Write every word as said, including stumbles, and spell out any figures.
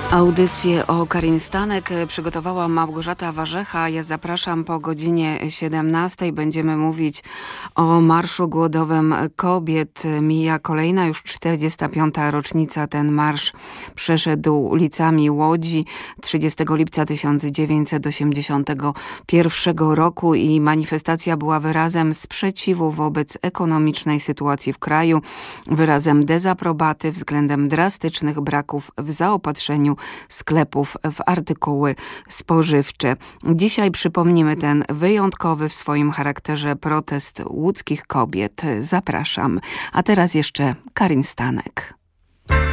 Audycję o Karin Stanek przygotowała Małgorzata Warzecha. Ja zapraszam po godzinie siedemnastej. Będziemy mówić o Marszu Głodowym Kobiet. Mija kolejna, już czterdziesta piąta rocznica. Ten marsz przeszedł ulicami Łodzi trzydziestego lipca tysiąc dziewięćset osiemdziesiątego pierwszego roku i manifestacja była wyrazem sprzeciwu wobec ekonomicznej sytuacji w kraju, wyrazem dezaprobaty względem drastycznych braków w zaopatrzeniu sklepów w artykuły spożywcze. Dzisiaj przypomnimy ten wyjątkowy w swoim charakterze protest łódzkich kobiet. Zapraszam. A teraz jeszcze Karin Stanek.